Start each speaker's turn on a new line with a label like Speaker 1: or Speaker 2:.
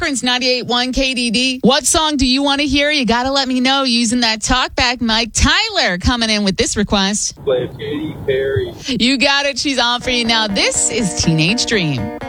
Speaker 1: Prince 98.1 KDD. What song do you want to hear? You got to let me know using that talkback mic. Tyler coming in with this request.
Speaker 2: Play Katy Perry.
Speaker 1: You got it. She's on for you now. This is Teenage Dream.